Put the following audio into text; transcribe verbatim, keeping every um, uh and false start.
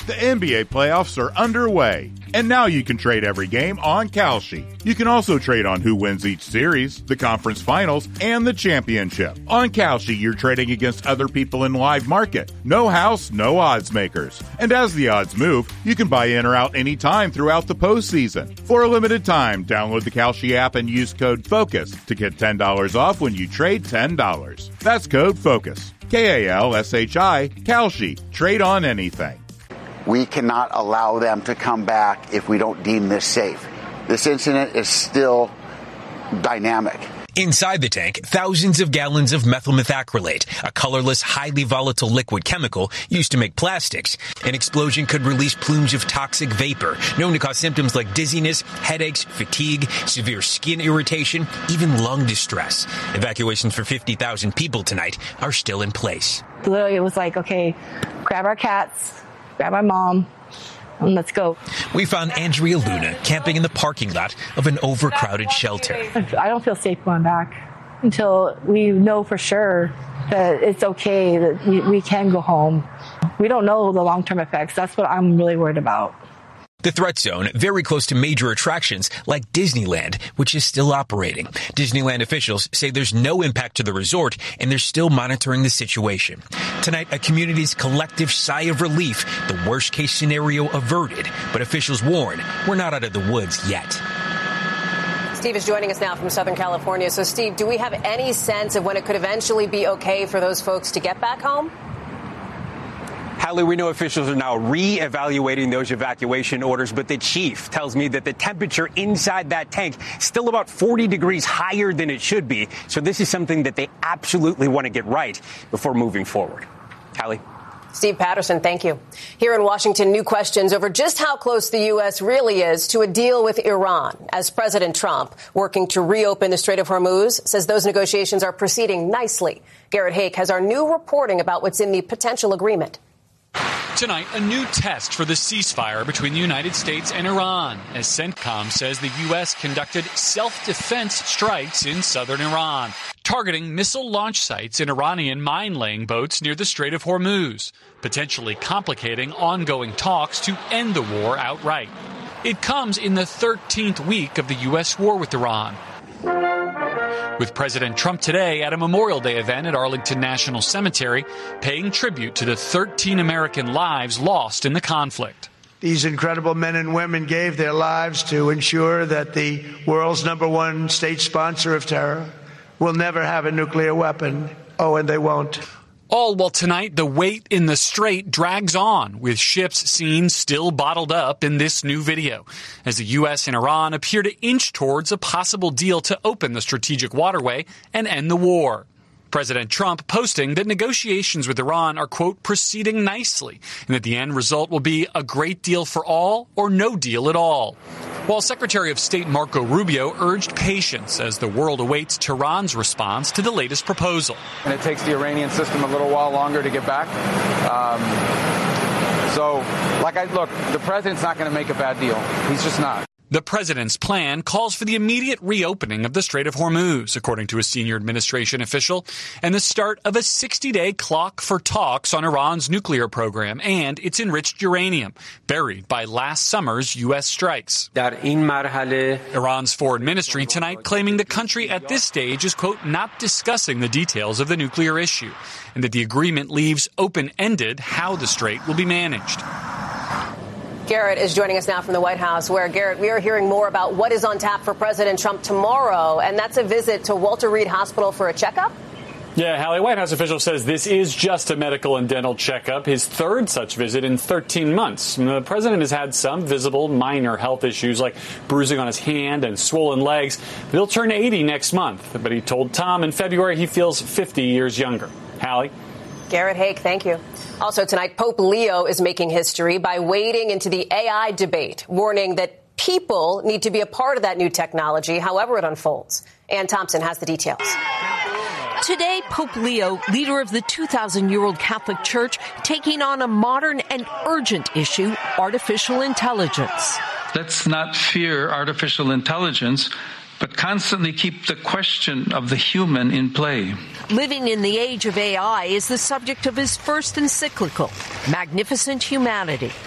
The N B A playoffs are underway, and now you can trade every game on Kalshi. You can also trade on who wins each series, the conference finals, and the championship. On Kalshi, you're trading against other people in live market. No house, no odds makers. And as the odds move, you can buy in or out anytime throughout the postseason. For a limited time, download the Kalshi app and use code FOCUS to get ten dollars off when you trade ten dollars. That's code FOCUS. K A L S H I, Kalshi. Trade on anything. We cannot allow them to come back if we don't deem this safe. This incident is still dynamic. Inside the tank, thousands of gallons of methylmethacrylate, a colorless, highly volatile liquid chemical used to make plastics. An explosion could release plumes of toxic vapor, known to cause symptoms like dizziness, headaches, fatigue, severe skin irritation, even lung distress. Evacuations for fifty thousand people tonight are still in place. Literally, it was like, okay, grab our cats, grab my mom, and let's go. We found Andrea Luna camping in the parking lot of an overcrowded shelter. I don't feel safe going back until we know for sure that it's okay, that we, we can go home. We don't know the long-term effects. That's what I'm really worried about. The threat zone, very close to major attractions like Disneyland, which is still operating. Disneyland officials say there's no impact to the resort, and they're still monitoring the situation. Tonight, a community's collective sigh of relief, the worst-case scenario averted, but officials warn we're not out of the woods yet. Steve is joining us now from Southern California. So, Steve, do we have any sense of when it could eventually be okay for those folks to get back home? Hallie, we know officials are now re-evaluating those evacuation orders, but the chief tells me that the temperature inside that tank is still about forty degrees higher than it should be. So this is something that they absolutely want to get right before moving forward. Hallie? Steve Patterson, thank you. Here in Washington, new questions over just how close the U S really is to a deal with Iran, as President Trump, working to reopen the Strait of Hormuz, says those negotiations are proceeding nicely. Garrett Haake has our new reporting about what's in the potential agreement. Tonight, a new test for the ceasefire between the United States and Iran, as CENTCOM says the U S conducted self-defense strikes in southern Iran, targeting missile launch sites in Iranian mine-laying boats near the Strait of Hormuz, potentially complicating ongoing talks to end the war outright. It comes in the thirteenth week of the U S war with Iran, with President Trump today at a Memorial Day event at Arlington National Cemetery, paying tribute to the thirteen American lives lost in the conflict. These incredible men and women gave their lives to ensure that the world's number one state sponsor of terror will never have a nuclear weapon. Oh, and they won't. All while tonight the wait in the strait drags on, with ships seen still bottled up in this new video, as the U S and Iran appear to inch towards a possible deal to open the strategic waterway and end the war. President Trump posting that negotiations with Iran are, quote, proceeding nicely, and that the end result will be a great deal for all or no deal at all. While Secretary of State Marco Rubio urged patience as the world awaits Tehran's response to the latest proposal. And it takes the Iranian system a little while longer to get back. Um, so, like I look, the president's not going to make a bad deal. He's just not. The president's plan calls for the immediate reopening of the Strait of Hormuz, according to a senior administration official, and the start of a sixty-day clock for talks on Iran's nuclear program and its enriched uranium, buried by last summer's U S strikes. Iran's foreign ministry tonight claiming the country at this stage is, quote, not discussing the details of the nuclear issue, and that the agreement leaves open-ended how the strait will be managed. Garrett is joining us now from the White House, where, Garrett, we are hearing more about what is on tap for President Trump tomorrow, and that's a visit to Walter Reed Hospital for a checkup? Yeah, Hallie, White House official says this is just a medical and dental checkup, his third such visit in thirteen months. The president has had some visible minor health issues like bruising on his hand and swollen legs. He'll turn eighty next month, but he told Tom in February he feels fifty years younger. Hallie? Garrett Haake, thank you. Also tonight, Pope Leo is making history by wading into the A I debate, warning that people need to be a part of that new technology, however it unfolds. Ann Thompson has the details. Today, Pope Leo, leader of the two thousand year old Catholic Church, taking on a modern and urgent issue, artificial intelligence. Let's not fear artificial intelligence, but constantly keep the question of the human in play. Living in the age of A I is the subject of his first encyclical, Magnificent Humanity.